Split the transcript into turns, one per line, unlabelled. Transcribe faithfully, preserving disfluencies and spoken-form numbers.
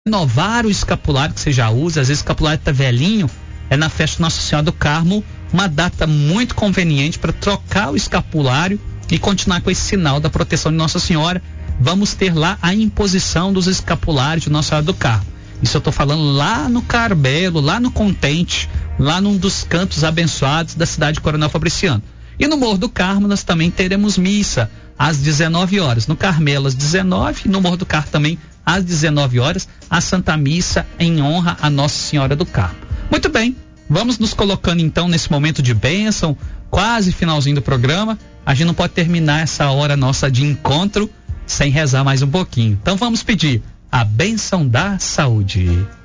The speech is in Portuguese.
renovar o escapulário que você já usa, às vezes o escapulário está velhinho, é na festa Nossa Senhora do Carmo, uma data muito conveniente para trocar o escapulário e continuar com esse sinal da proteção de Nossa Senhora. Vamos ter lá a imposição dos escapulários de Nossa Senhora do Carmo. Isso eu estou falando lá no Carbelo, lá no Contente, lá num dos cantos abençoados da cidade de Coronel Fabriciano. E no Morro do Carmo nós também teremos missa às dezenove horas. No Carmelo às dezenove e no Morro do Carmo também às dezenove horas, a Santa Missa em honra a Nossa Senhora do Carmo. Muito bem, vamos nos colocando então nesse momento de bênção, quase finalzinho do programa. A gente não pode terminar essa hora nossa de encontro sem rezar mais um pouquinho. Então vamos pedir a bênção da saúde.